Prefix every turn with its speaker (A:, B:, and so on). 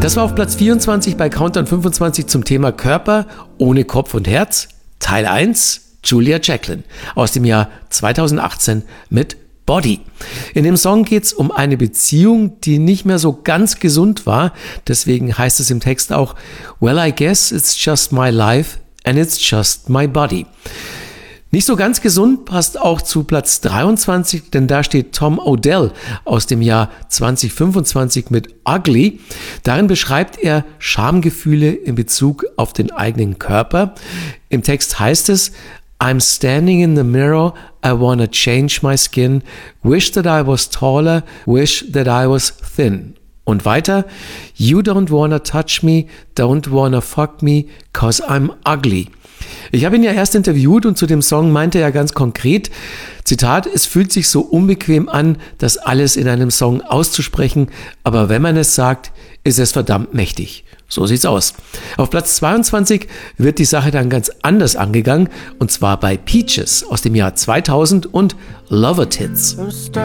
A: Das war auf Platz 24 bei Countdown 25 zum Thema Körper ohne Kopf und Herz. Teil 1, Julia Jacklin aus dem Jahr 2018 mit Body. In dem Song geht es um eine Beziehung, die nicht mehr so ganz gesund war. Deswegen heißt es im Text auch, well, I guess it's just my life and it's just my body. Nicht so ganz gesund passt auch zu Platz 23, denn da steht Tom Odell aus dem Jahr 2025 mit Ugly. Darin beschreibt er Schamgefühle in Bezug auf den eigenen Körper. Im Text heißt es, I'm standing in the mirror, I wanna change my skin, wish that I was taller, wish that I was thin. Und weiter, you don't wanna touch me, don't wanna fuck me, 'cause I'm ugly. Ich habe ihn ja erst interviewt und zu dem Song meinte er ganz konkret, Zitat, es fühlt sich so unbequem an, das alles in einem Song auszusprechen, aber wenn man es sagt, ist es verdammt mächtig. So sieht's aus. Auf Platz 22 wird die Sache dann ganz anders angegangen und zwar bei Peaches aus dem Jahr 2000 und Lover Tits.